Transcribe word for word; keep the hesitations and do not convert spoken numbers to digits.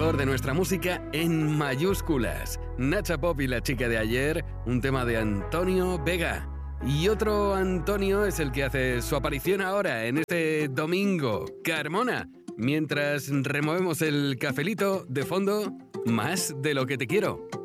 creador de nuestra música en mayúsculas. Nacha Pop y la chica de ayer, un tema de Antonio Vega. Y otro Antonio es el que hace su aparición ahora, en este domingo, Carmona. Mientras removemos el cafelito, de fondo, más de lo que te quiero.